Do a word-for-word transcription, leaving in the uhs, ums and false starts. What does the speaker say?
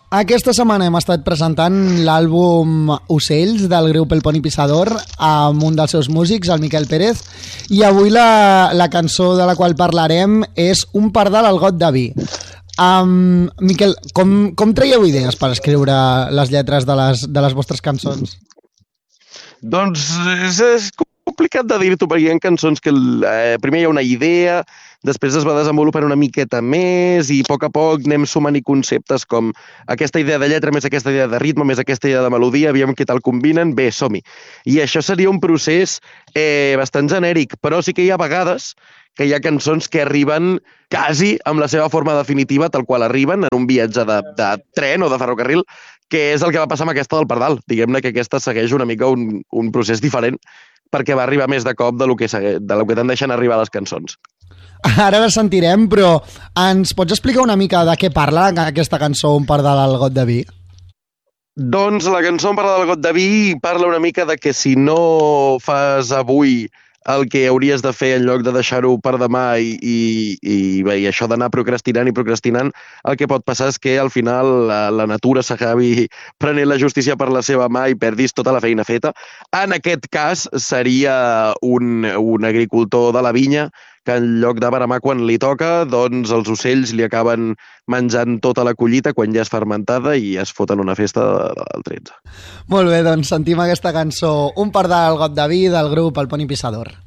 Aquesta setmana hem estat presentant l'àlbum Ocells del grup El Poni Pissador amb un dels seus músics, el Miquel Pérez, i avui la, la cançó de la qual parlarem és Un pardal al got de vi. Um, Miquel, com, com traieu idees per escriure les lletres de les, de les vostres cançons? Doncs és, és complicat de dir-t'ho, perquè hi ha cançons que eh, primer hi ha una idea, després es va desenvolupant una miqueta més i a poc a poc anem sumant-hi conceptes com aquesta idea de lletra, més aquesta idea de ritme, més aquesta idea de melodia, aviam què tal combinen, bé, som-hi. I això seria un procés eh, bastant genèric, però sí que hi ha vegades que hi ha cançons que arriben quasi amb la seva forma definitiva, tal qual arriben, en un viatge de, de tren o de ferrocarril, que és el que va passar amb aquesta del Pardal. Diguem-ne que aquesta segueix una mica un, un procés diferent, perquè va arribar més de cop de lo que, segue, de lo que te'n deixen arribar les cançons. Ara la sentirem, però ens pots explicar una mica de què parla aquesta cançó Un pardal al got de vi? Doncs la cançó Un pardal al got de vi parla una mica de que si no fas avui el que hauries de fer en lloc de deixar-ho per demà i, i, i, bé, i això d'anar procrastinant i procrastinant, el que pot passar és que al final la, la natura s'acabi prenent la justícia per la seva mà i perdis tota la feina feta. En aquest cas seria un, un agricultor de la vinya que en lloc de baramar quan li toca, doncs els ocells li acaben menjant tota la collita quan ja és fermentada i es foten una festa del tretze. Molt bé, doncs sentim aquesta cançó Un pardal al got de vi del grup El Poni Pissador.